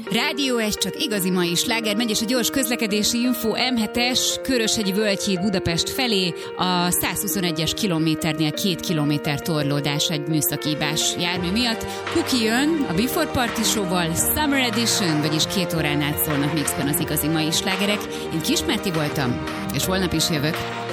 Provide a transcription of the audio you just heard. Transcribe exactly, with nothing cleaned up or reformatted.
Rádió egy, csak igazi mai sláger, megy, és a gyors közlekedési info em hetes Köröshegyi Völgyhíd Budapest felé a százhuszonegyes kilométernél két kilométer torlódás egy műszakívás jármű miatt. Kuki jön a Before Party Show-val, Summer Edition, vagyis két órán át szólnak mixben az igazi mai slágerek. Én Kismárti voltam, és holnap is jövök.